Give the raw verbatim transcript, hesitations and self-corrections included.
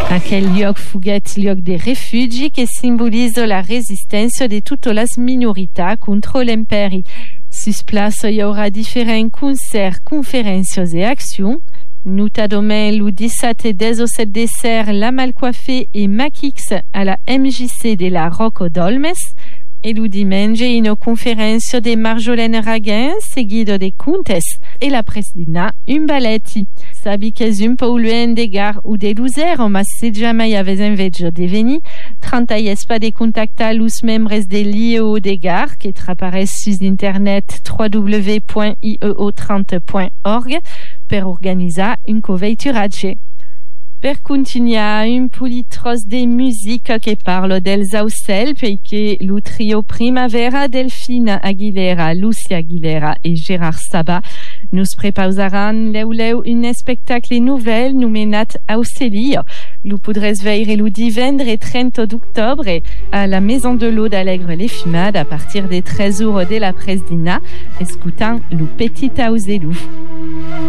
Aquel lloc fuguet lloc de refugi che simbolisa la resistenza de tutte le minorità contro l'imperi. Sus place hi aura différents concerts, conférences et actions. Notamment le dix-sept et dix-sept décembre, la Malcoiffée et Maquix à la M J C de la Rocco d'Olmes. Et le dimanche, une conférence de Marjolaine Raguin, seguido de contes, et la Preslina, un balletti. Sabi que és un peu loin de Gare ou de Luzern, mas si jamais avez envie de venir, trentaies pas de contactar los membres de l'I E O de Gare, qui apparaissent sur internet w w w point i e o trente point org, per organizar un coveituratge. Per continuare un politros de musica che parlo del Zausel, perché lo trio Primavera, Delphine Aguilera, Lucia Aguilera et Gérard Sabat nous prepausaran leu leu un spectacle nouvel nomenat Auselio. Lo podrez veire lo divendre trenta d'octobre à la Maison de l'Eau d'Alegre-les-Fumades à partir des treize heures de la Presdina, escutant lo Petit Auselou.